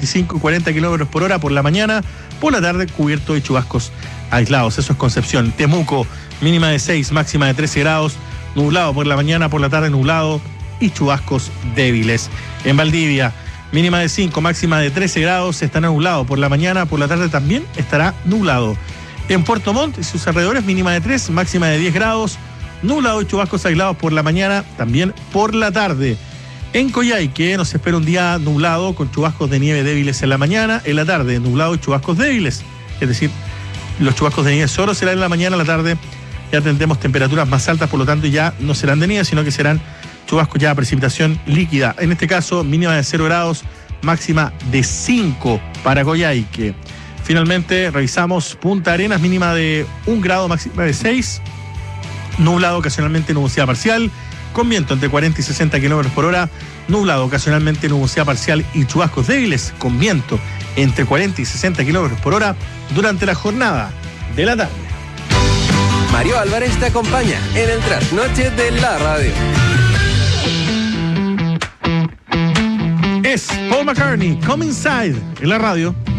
25 y 40 kilómetros por hora por la mañana. Por la tarde, cubierto de chubascos aislados. Eso es Concepción. Temuco, mínima de 6, máxima de 13 grados. Nublado por la mañana, por la tarde nublado y chubascos débiles. En Valdivia, mínima de 5, máxima de 13 grados. Está nublado por la mañana, por la tarde también estará nublado. En Puerto Montt y sus alrededores, mínima de 3, máxima de 10 grados. Nublado y chubascos aislados por la mañana, también por la tarde. En Coyhaique nos espera un día nublado con chubascos de nieve débiles en la mañana, en la tarde nublado y chubascos débiles. Es decir, los chubascos de nieve solo serán en la mañana, en la tarde ya tendremos temperaturas más altas, por lo tanto ya no serán de nieve, sino que serán chubascos ya precipitación líquida. En este caso, mínima de 0 grados, máxima de 5 para Coyhaique. Finalmente, revisamos Punta Arenas, mínima de 1 grado, máxima de 6. Nublado, ocasionalmente nubosidad parcial, con viento entre 40 y 60 kilómetros por hora. Nublado, ocasionalmente nubosidad parcial y chubascos débiles, con viento entre 40 y 60 kilómetros por hora durante la jornada de la tarde. Mario Álvarez te acompaña en el trasnoche de la radio. Es Paul McCartney, Come Inside, en la radio.